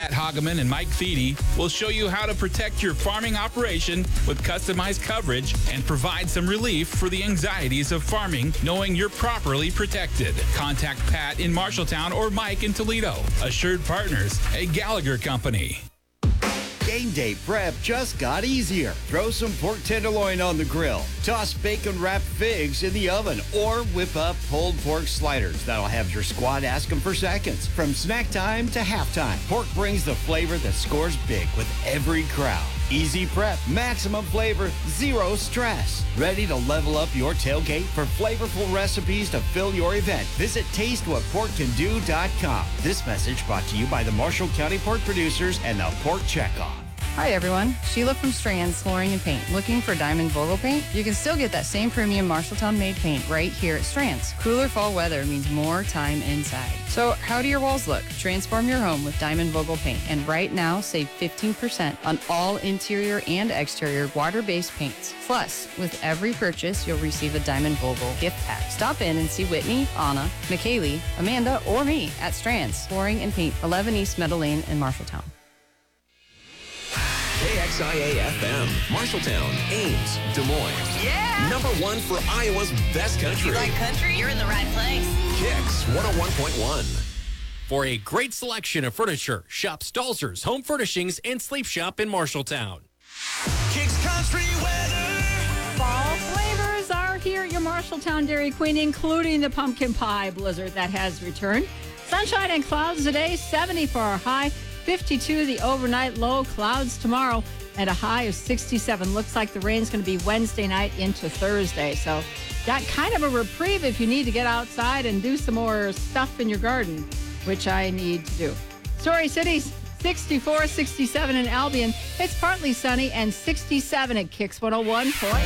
Pat Hageman and Mike Feedy will show you how to protect your farming operation with customized coverage and provide some relief for the anxieties of farming, knowing you're properly protected. Contact Pat in Marshalltown or Mike in Toledo. Assured Partners, a Gallagher company. Game day prep just got easier. Throw some pork tenderloin on the grill, toss bacon-wrapped figs in the oven, or whip up pulled pork sliders that'll have your squad ask them for seconds. From snack time to halftime, pork brings the flavor that scores big with every crowd. Easy prep, maximum flavor, zero stress. Ready to level up your tailgate for flavorful recipes to fill your event? Visit TasteWhatPorkCanDo.com. This message brought to you by the Marshall County Pork Producers and the Pork Checkoff. Hi everyone, Sheila from Strands Flooring and Paint. Looking for Diamond Vogel paint? You can still get that same premium Marshalltown made paint right here at Strands. Cooler fall weather means more time inside. So how do your walls look? Transform your home with Diamond Vogel paint, and right now save 15% on all interior and exterior water-based paints. Plus, with every purchase, you'll receive a Diamond Vogel gift pack. Stop in and see Whitney, Anna, McKaylee, Amanda, or me at Strands Flooring and Paint, 11 East Meadow Lane in Marshalltown. KXIA-FM, Marshalltown, Ames, Des Moines. Yeah! #1 for Iowa's best country. You like country? You're in the right place. Kicks 101.1. For a great selection of furniture, shop Stalzer's Home Furnishings and Sleep Shop in Marshalltown. Kicks Country Weather. Fall flavors are here at your Marshalltown Dairy Queen, including the pumpkin pie blizzard that has returned. Sunshine and clouds today, 70 for our high. 52 the overnight low, clouds tomorrow at a high of 67. Looks like the rain's going to be Wednesday night into Thursday. So got kind of a reprieve if you need to get outside and do some more stuff in your garden, which I need to do. Story Cities, 64, 67 in Albion. It's partly sunny and 67 at Kicks 101.9.